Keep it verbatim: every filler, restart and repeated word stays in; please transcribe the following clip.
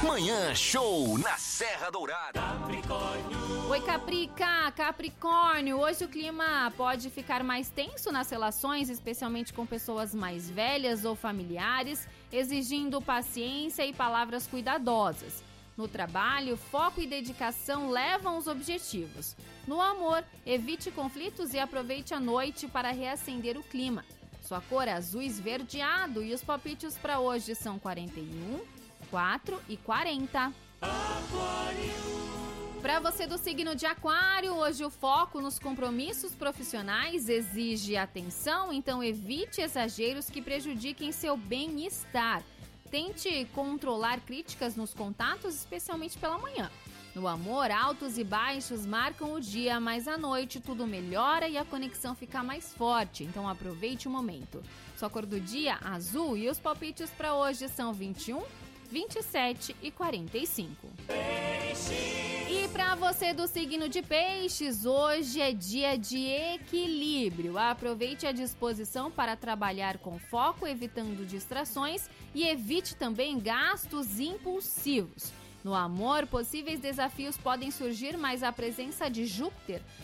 Manhã Show na Serra Dourada. Capricórnio. Oi, Caprica, Capricórnio. Hoje o clima pode ficar mais tenso nas relações, especialmente com pessoas mais velhas ou familiares, exigindo paciência e palavras cuidadosas. No trabalho, foco e dedicação levam os objetivos. No amor, evite conflitos e aproveite a noite para reacender o clima. Sua cor é azul esverdeado e os palpites para hoje são quarenta e um, quatro e quarenta. Para você do signo de Aquário, hoje o foco nos compromissos profissionais exige atenção, então evite exageros que prejudiquem seu bem-estar. Tente controlar críticas nos contatos, especialmente pela manhã. No amor, altos e baixos marcam o dia, mas à noite tudo melhora e a conexão fica mais forte, então aproveite o momento. Sua cor do dia, azul, e os palpites para hoje são vinte e um, vinte e sete e quarenta e cinco. E para você do signo de Peixes, hoje é dia de equilíbrio. Aproveite a disposição para trabalhar com foco, evitando distrações e evite também gastos impulsivos. No amor, possíveis desafios podem surgir, mas a presença de Júpiter